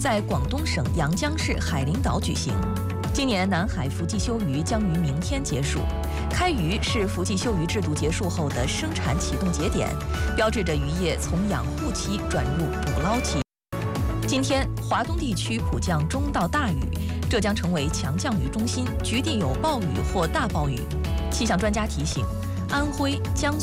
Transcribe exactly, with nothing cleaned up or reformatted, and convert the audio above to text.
在广东省阳江市海陵岛举行。今年南海伏季休渔将于明天结束，开渔是伏季休渔制度结束后的生产启动节点，标志着渔业从养护期转入捕捞期。今天，华东地区普降中到大雨，浙江成为强降雨中心，局地有暴雨或大暴雨。气象专家提醒，安徽、江苏。